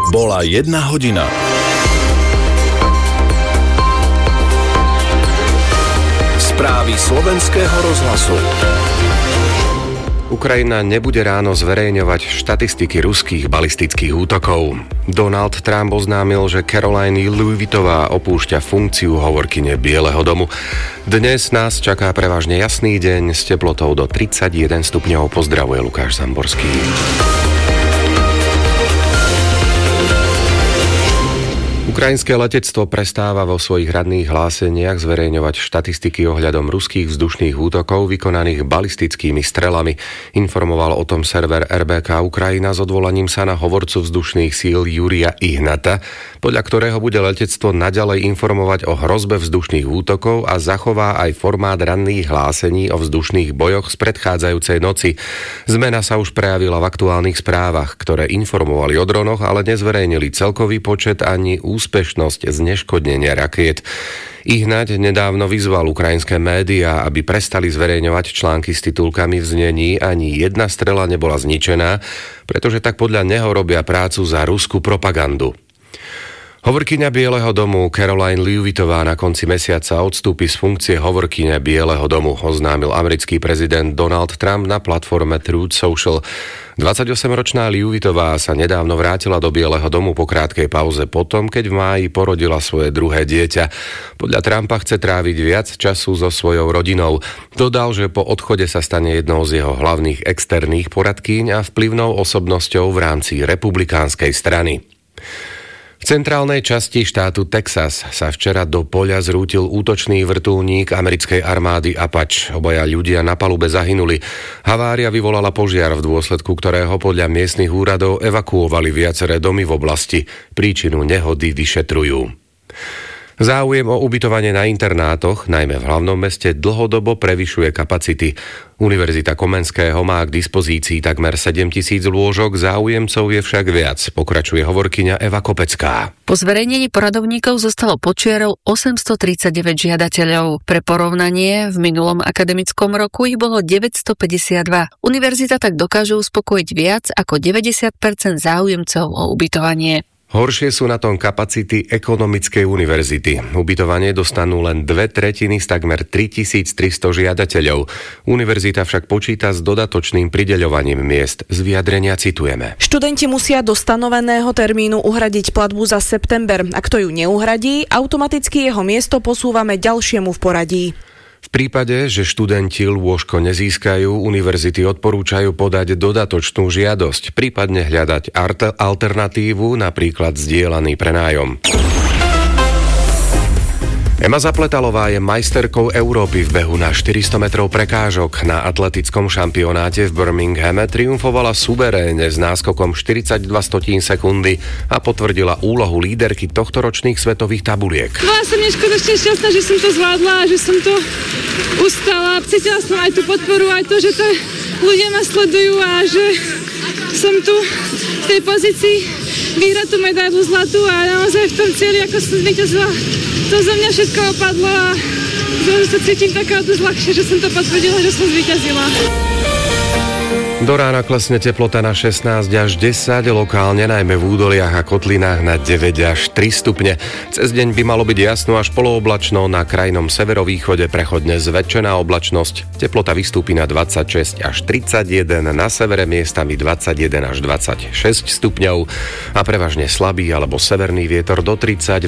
Bola 1 hodina. Správy Slovenského rozhlasu. Ukrajina nebude ráno zverejňovať štatistiky ruských balistických útokov. Donald Trump oznámil, že Caroline Leavitová opúšťa funkciu hovorkyne Bieleho domu. Dnes nás čaká prevažne jasný deň s teplotou do 31 stupňov. Pozdravuje Lukáš Zamborský. Ukrajinské letectvo prestáva vo svojich radných hláseniach zverejňovať štatistiky ohľadom ruských vzdušných útokov vykonaných balistickými strelami. Informoval o tom server RBK Ukrajina s odvolaním sa na hovorcu vzdušných síl Jurija Ihnata, podľa ktorého bude letectvo naďalej informovať o hrozbe vzdušných útokov a zachová aj formát ranných hlásení o vzdušných bojoch z predchádzajúcej noci. Zmena sa už prejavila v aktuálnych správach, ktoré informovali o dronoch, ale nezverejnili celkový počet ani úspešnosť zneškodnenia rakiet. Ihnat nedávno vyzval ukrajinské médiá, aby prestali zverejňovať články s titulkami v znení ani jedna strela nebola zničená, pretože tak podľa neho robia prácu za ruskú propagandu. Hovorkyňa Bieleho domu Caroline Leavitová na konci mesiaca odstúpi z funkcie hovorkyne Bieleho domu, oznámil americký prezident Donald Trump na platforme Truth Social. 28-ročná Leavitová sa nedávno vrátila do Bieleho domu po krátkej pauze potom, keď v máji porodila svoje druhé dieťa. Podľa Trumpa chce tráviť viac času so svojou rodinou. Dodal, že po odchode sa stane jednou z jeho hlavných externých poradkýň a vplyvnou osobnosťou v rámci republikánskej strany. V centrálnej časti štátu Texas sa včera do poľa zrútil útočný vrtuľník americkej armády Apache. Obaja ľudia na palube zahynuli. Havária vyvolala požiar, v dôsledku ktorého podľa miestnych úradov evakuovali viaceré domy v oblasti. Príčinu nehody vyšetrujú. Záujem o ubytovanie na internátoch, najmä v hlavnom meste, dlhodobo prevyšuje kapacity. Univerzita Komenského má k dispozícii takmer 7 000 lôžok, záujemcov je však viac, pokračuje hovorkyňa Eva Kopecká. Po zverejnení poradovníkov zostalo počiarov 839 žiadateľov. Pre porovnanie, v minulom akademickom roku ich bolo 952. Univerzita tak dokáže uspokojiť viac ako 90% záujemcov o ubytovanie. Horšie sú na tom kapacity Ekonomickej univerzity. Ubytovanie dostanú len 2/3 z takmer 3300 žiadateľov. Univerzita však počíta s dodatočným prideľovaním miest. Z vyjadrenia citujeme. Študenti musia do stanoveného termínu uhradiť platbu za september. Ak to ju neuhradí, automaticky jeho miesto posúvame ďalšiemu v poradí. V prípade, že študenti lôžko nezískajú, univerzity odporúčajú podať dodatočnú žiadosť, prípadne hľadať alternatívu, napríklad zdieľaný prenájom. Ema Zapletalová je majsterkou Európy v behu na 400 metrov prekážok. Na atletickom šampionáte v Birminghame triumfovala suverénne s náskokom 42 sekundy a potvrdila úlohu líderky tohtoročných svetových tabuliek. Bola som neskutočne šťastná, že som to zvládla a že som to ustala. Cítila som aj tú podporu, aj to, že to ľudia ma sledujú a že som tu v tej pozícii vyhrať tú medailu zlatú a naozaj v tom cieli, ako som zvíťazila, to zo mňa všetko opadlo a zrazu sa cítim taká ľahšie, že som to potvrdila, že som zvíťazila. Do rána klesne teplota na 16 až 10, lokálne najmä v údoliach a kotlinách na 9 až 3 stupne. Cez deň by malo byť jasno až polooblačno, na krajnom severovýchode prechodne zväčšená oblačnosť. Teplota vystúpi na 26 až 31, na severe miestami 21 až 26 stupňov a prevažne slabý alebo severný vietor do 30,